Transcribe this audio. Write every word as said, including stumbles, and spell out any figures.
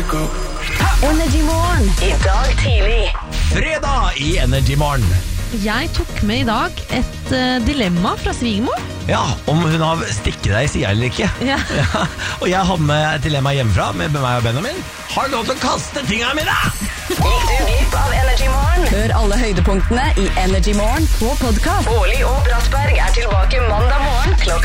wake up. Energy Morgen. I dag tidlig. Fredag i Energy Morgen. Jeg tok med i dag et uh, dilemma fra svigermor. Ja, om hun har stikket deg i siden eller ikke. Ja. Ja, og jeg hadde med et dilemma hjemmefra med meg og Benjamin. Har du lov til å kaste tingene mine? Gikk du glipp av Energy Morgen? Hør alle høydepunktene i Energy Morgen på podcast. Årlig og Brattberg er tilbake mandag morgen klokka